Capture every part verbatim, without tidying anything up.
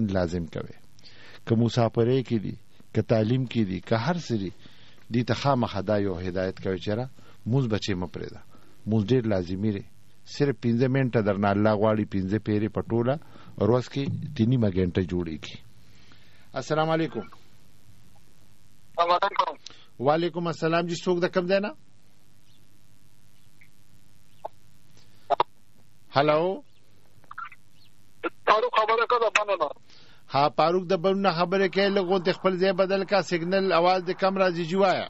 پابند لازم کوي. که مسافرۍ کې دي، که تعلیم کې دي، که هر څه دي، دې ته خامخا دا یو هدایت کوي چې را مونځ بچې مه پرېږده. مونځ ډېر لازمي دی. صرف پنځه منټه درنه الله غواړي پنځه پیرې په ټوله ورځ کې ته نیمه ګنټه جوړېږي. السلام علیکم. وعلیکم السلام. جی څوک د کوم ځای نه؟ هلو فاروق خبره کوه بنه. ها فاروق د بنه خبره کوي. لږ ته خپل ځای بدل کا، سیګنل आवाज د کم راځي جوایا.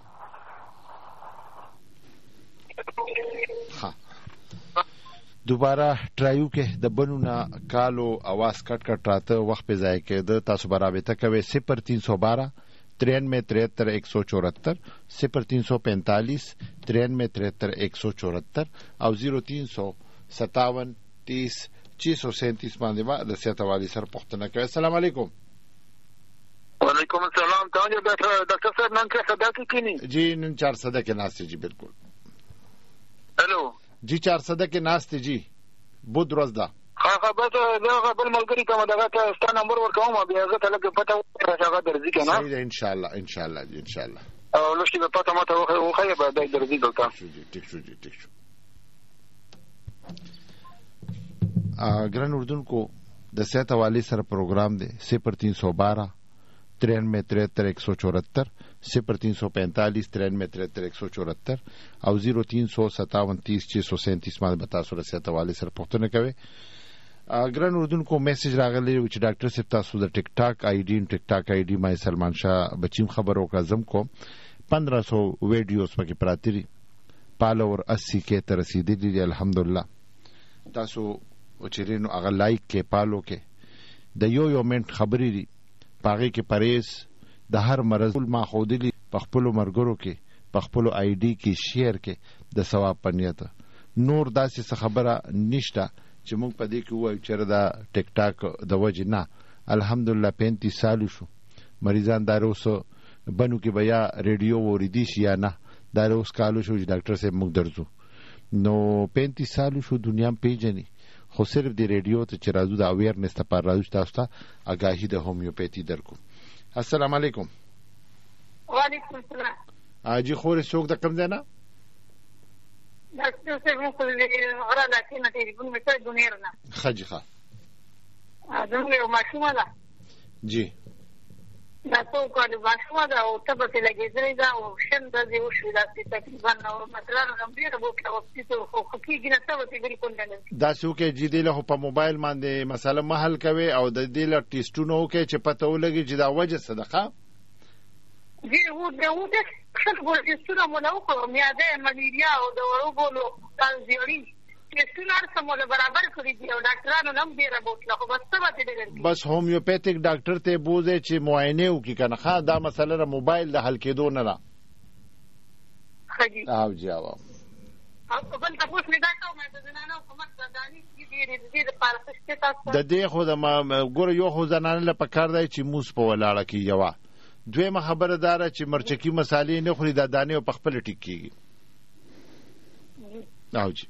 ها دوباره ټرایو کې د بنو نه کالو आवाज کټ کټ راته وخت په ځای کې د تاسو برابر کوي. صفر تین سو بارہ ترانوے تریہتر ایک سو چورہتر صفر تین سو پینتالیس ترانوے تریہتر ایک سو چورہتر او زیرو تین سو ستاون تیس چھ سو سینتیس باندې با د صحت والی سره پوښتنه کوي. السلام علیکم. وعلیکم السلام. تاسو ډاکټر صاحب نن څه صدا کې کینی؟ جی نن چار صدا کې ناشته جی بالکل. هلو جی چار صدا کې ناشته جی. بود روز دا ها خبر دا بل ملګری کوم دغه ته ست نمبر ورکوم بیا هغه ته لکه پته راځه درځي کنه. صحیح ده ان شاء الله ان شاء الله جی ان شاء الله. او لوشي په پته ماته وخه وخه به دای درځي دلته. ټیک شو جی ټیک شو. ګران اردوونکو د صحت حوالې سره پروګرام دی. صفر تین سو بارہ ترانوے تریہتر ایک سو چورہتر صفر تین سو پینتالیس ترانوے تریہتر ایک سو چورہتر او زیرو تین سو ستاون تیس چھ سو سینتیس باندې بتا سره صحت حوالې سره پوښتنه کوي. ګران اردوونکو میسج راغلی و چې ډاکټر صاحب تاسو د ټیک ټاک آی ډی ټیک ټاک آی ډی ما سلمان شاه بچیم خبر وکړه زم کو پندرہ سو ویډیوز پکې پراتی دي پالور اسی کې ته رسیدلی دي الحمدلله. تاسو وچرینو هغه لایک کې پالو کې د یو یو منټ خبرې دي پاغې کې پریز د هر مرض ما خودلی په خپل مرګرو کې په خپل آی ډی کې شیر کې د ثواب پنیت. نور داسې خبره نشته چې موږ په دې کې وایو چې دا ټیک ټاک د وجه نه. الحمدلله پینتیس سال شو مریضان دارو سو بنو کې بیا ریډیو وریدي شي یا نه دارو اوس کالو شو چې ډاکټر صاحب موږ درځو نو پینتیس سال شو دنیا پیژني خو صرف د ریډیو ته چې راځو د اویرنس ته پر راځو تاسو ته آگاهی د هومیوپیتي درکو. السلام علیکم. وعلیکم السلام. اجي خور څوک د کوم ځای نه؟ ډاکټر صاحب موږ د غره لاکې نه تلیفون مې کړی دونیر نه. ښه جي ښه. زموږ یو ماشومه ده. جی. دا څو کاله ماشومه ده او تبه پرې لګېدلې ده او شل ورځې وشوې داسې تقریبا او مطلب هم ډېره بوکله وختي خو ښه کېږي نه تبه پرې بالکل نه لګي. داسې وکړئ چې دې له په موبایل باندې مسله مه حل کوئ او د دې له ټېسټونه وکړئ چې پته ولګي چې دا وجه څه ده. ښه جی و د و د ښه ګول ټېسټونه مو نه وکړو معده ملیریا او د وړو بولو دا زیړي ټېسټونه هر څه مو له برابر کړي دي او ډاکټرانو نه هم ډېره بوتله خو بس څه به ترې درکړي. بس هومیوپیتیک ډاکټر ته بوځئ چې معاینې وکړي که نه. ښه دا مسله د موبایل د حل کېدو نه ده. ښه جي. او جی او او بل تپوس مې دا کوم د زنانو حکومت وداني ډېرې د دې دپاره څه شته تاسو د دې خو د ګوره یو خو زنانه له پکار دی چې موس په ولاړه کې یوه دویمه خبره دا ده چې مرچکي مسالې نه خوري دا دانې په خپله ټیک کېږي. او جی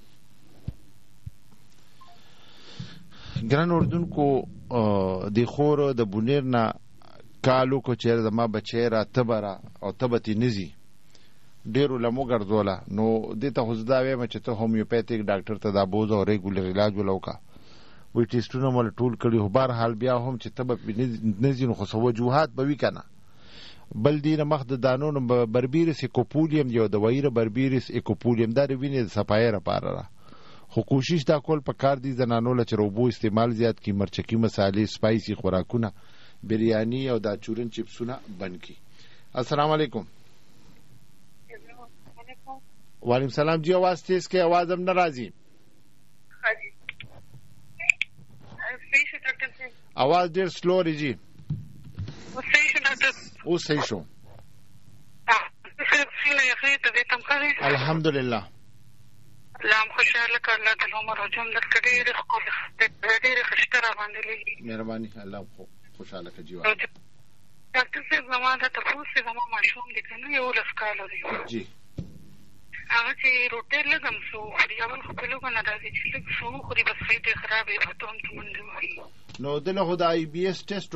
ګران اردوونکو د خور د بونیر نه کالو کو چېرې زما بچی را تبه را او تبه تې نه ځي ډېرو له مو ګرځوله نو دې ته خو زه دا وایم چې ته هومیوپیتیک ډاکټر ته دا بوځه او ریګولر علاج وله وکړه. وایي ټېسټونه مو له ټول کړي خو بهرحال بیا هم چې تبه پرې نه ځي نو خو څه وجوهات به وي که نه. بل دې نه مخ د دانو نه بربیرس ایکوپولیم یو دوايي ده بربیرس ایکوپولیم دا د وینې د صفایۍ لپاره ده خو کوشش دا کول په کار دي زنانو له چې روبو استعمال زیات کړي مرچکي مسالې سپایسي خوراکونه بریاني او دا چورن چپسونه بند کړي. السلام علیکم. وعلیکم السلام. جی आवाज تیز کې आवाज هم نه راځي. आवाज ډېر سلو دی جی. اوس صحیح شو. الحمدلله. الله خوشاله کړه الله د عمر او جون درکړي ډېر خو ډېر خشته را باندې لګي. مهرباني الله خوشاله کړي جواب. ډاکټر صاحب زما د تاسو زما ماشوم دي کنه یو لس کالو دی. جی. هغه چې روټه لګم سو خوري اول خو په لګو نه راځي چې لږ سو خوري بس فایده خرابې په توم ته منډه وایي. نو دله خو د آی بي ایس ټیسټ